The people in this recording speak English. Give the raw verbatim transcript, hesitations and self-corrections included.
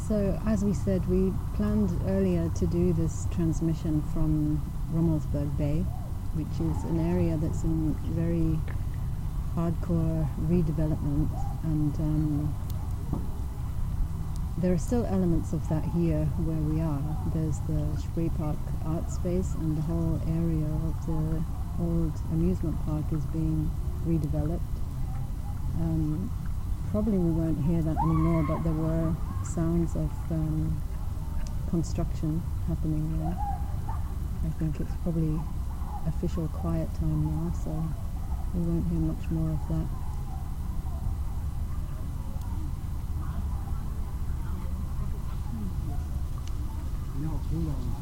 So, as we said, we planned earlier to do this transmission from Rummelsburg Bay, which is an area that's in very hardcore redevelopment, and um, there are still elements of that here where we are. There's the Spree Park art space, and the whole area of the old amusement park is being redeveloped. Um, probably we won't hear that anymore, but there were sounds of um, construction happening there. I think it's probably official quiet time now, so we won't hear much more of that. No, too long.